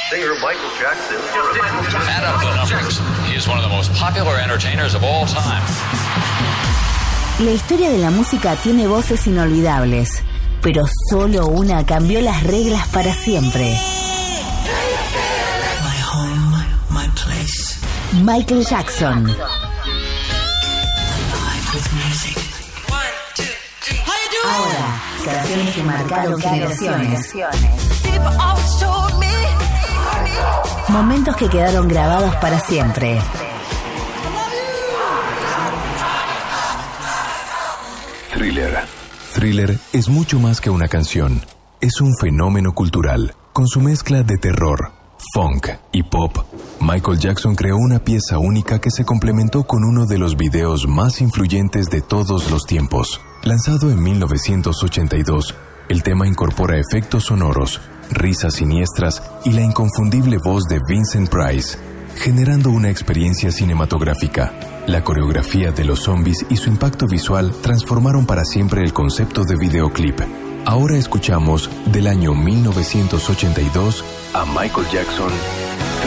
Singer Michael Jackson. Add up the numbers. He is one of the most popular entertainers of all time. La historia de la música tiene voces inolvidables, pero solo una cambió las reglas para siempre. My home, my place. Michael Jackson. Live with music. Ahora, canciones que marcaron generaciones. Momentos que quedaron grabados para siempre. Thriller. Thriller es mucho más que una canción. Es un fenómeno cultural. Con su mezcla de terror, funk y pop, Michael Jackson creó una pieza única que se complementó con uno de los videos más influyentes de todos los tiempos. Lanzado en 1982, el tema incorpora efectos sonoros, risas siniestras y la inconfundible voz de Vincent Price, generando una experiencia cinematográfica. La coreografía de los zombies y su impacto visual transformaron para siempre el concepto de videoclip. Ahora escuchamos del año 1982 a Michael Jackson